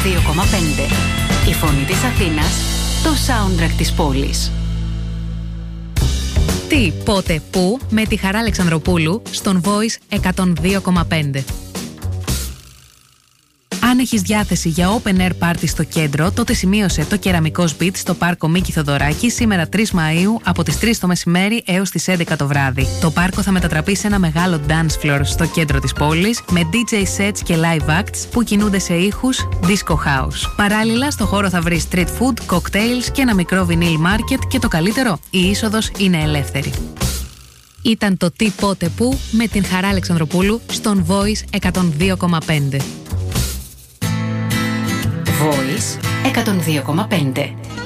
102,5. Η φωνή της Αθήνας, το soundtrack της πόλης. Τι, πότε, πού, με τη Χαρά Αλεξανδροπούλου στον Voice 102,5. Αν έχεις διάθεση για open air party στο κέντρο, τότε σημείωσε το Κεραμικός Beat στο πάρκο Μίκη Θοδωράκη σήμερα 3 Μαΐου από τις 3 το μεσημέρι έως τις 11 το βράδυ. Το πάρκο θα μετατραπεί σε ένα μεγάλο dance floor στο κέντρο της πόλης με DJ sets και live acts που κινούνται σε ήχους disco house. Παράλληλα, στο χώρο θα βρεις street food, cocktails και ένα μικρό vinyl market και το καλύτερο, η είσοδος είναι ελεύθερη. Ήταν το Τι, πότε, πού με την Χαρά Αλεξανδροπούλου στον Voice 102,5. Voice 102,5.